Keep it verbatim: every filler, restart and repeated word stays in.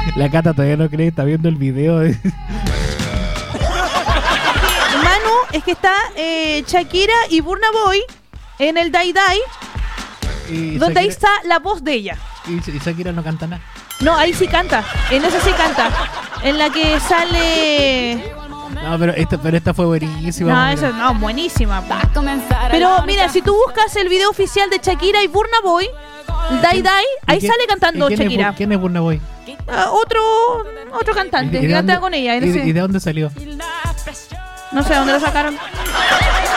La Cata todavía no cree, está viendo el video. De... Manu, es que está eh, Shakira y Burna Boy en el Dai Dai, Y donde ahí Shakira- está la voz de ella. Y, y Shakira no canta nada. No, ahí sí canta. En esa sí canta. En la que sale... No, pero esta, pero esta fue buenísima. No, mira. esa no, buenísima. Pero mira, si tú buscas el video oficial de Shakira y Burna Boy, Dai Dai, ¿Y ahí quién- sale cantando y quién es Shakira. Bu- ¿Quién es Burna Boy? Ah, otro otro cantante ¿Y que de canta dónde- con ella. ¿Y en de, ese- y de dónde salió? No sé dónde lo sacaron.